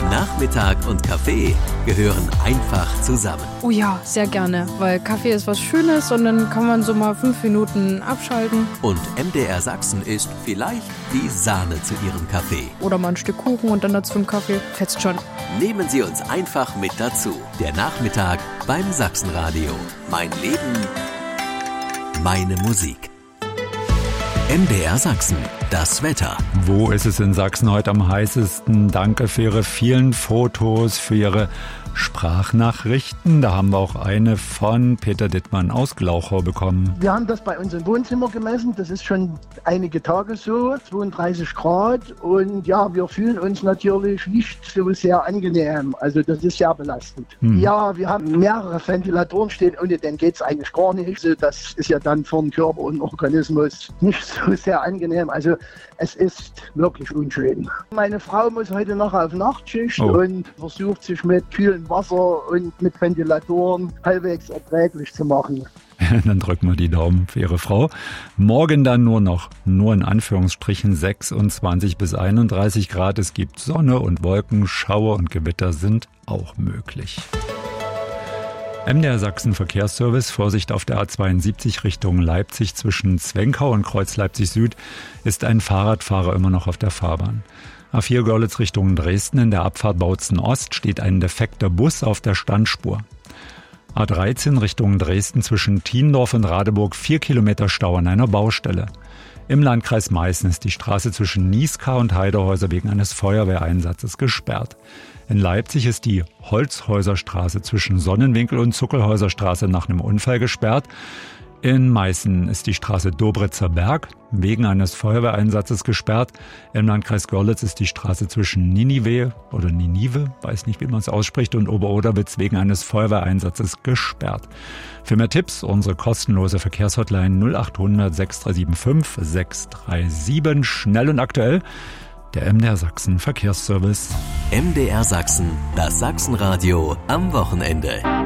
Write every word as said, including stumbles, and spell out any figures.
Nachmittag und Kaffee gehören einfach zusammen. Oh ja, sehr gerne, weil Kaffee ist was Schönes und dann kann man so mal fünf Minuten abschalten. Und M D R Sachsen ist vielleicht die Sahne zu Ihrem Kaffee. Oder mal ein Stück Kuchen und dann dazu einen Kaffee. Fetzt schon. Nehmen Sie uns einfach mit dazu. Der Nachmittag beim Sachsenradio. Mein Leben, meine Musik. M D R Sachsen, das Wetter. Wo ist es in Sachsen heute am heißesten? Danke für Ihre vielen Fotos, für Ihre Sprachnachrichten. Da haben wir auch eine von Peter Dittmann aus Glauchau bekommen. Wir haben das bei uns im Wohnzimmer gemessen. Das ist schon einige Tage so, zweiunddreißig Grad. Und ja, wir fühlen uns natürlich nicht so sehr angenehm. Also das ist sehr belastend. Hm. Ja, wir haben mehrere Ventilatoren stehen, ohne den geht es eigentlich gar nicht. Also das ist ja dann für den Körper und den Organismus nicht so sehr angenehm. Also es ist wirklich unschön. Meine Frau muss heute noch auf Nachtschicht oh. und versucht sich mit kühlem Wasser und mit Ventilatoren halbwegs erträglich zu machen. Dann drücken wir die Daumen für Ihre Frau. Morgen dann nur noch, nur in Anführungsstrichen, sechsundzwanzig bis einunddreißig Grad. Es gibt Sonne und Wolken, Schauer und Gewitter sind auch möglich. M D R Sachsen Verkehrsservice, Vorsicht auf der A zweiundsiebzig Richtung Leipzig zwischen Zwenkau und Kreuz Leipzig Süd ist ein Fahrradfahrer immer noch auf der Fahrbahn. A vier Görlitz Richtung Dresden in der Abfahrt Bautzen Ost steht ein defekter Bus auf der Standspur. A dreizehn Richtung Dresden zwischen Thiendorf und Radeburg vier Kilometer Stau an einer Baustelle. Im Landkreis Meißen ist die Straße zwischen Nieskar und Heidehäuser wegen eines Feuerwehreinsatzes gesperrt. In Leipzig ist die Holzhäuserstraße zwischen Sonnenwinkel und Zuckelhäuserstraße nach einem Unfall gesperrt. In Meißen ist die Straße Dobritzer Berg wegen eines Feuerwehreinsatzes gesperrt. Im Landkreis Görlitz ist die Straße zwischen Ninive oder Ninive, weiß nicht, wie man es ausspricht, und Oberoderwitz wegen eines Feuerwehreinsatzes gesperrt. Für mehr Tipps unsere kostenlose Verkehrshotline null acht hundert sechs drei sieben fünf sechs drei sieben. Schnell und aktuell. Der M D R Sachsen Verkehrsservice. M D R Sachsen, das Sachsenradio am Wochenende.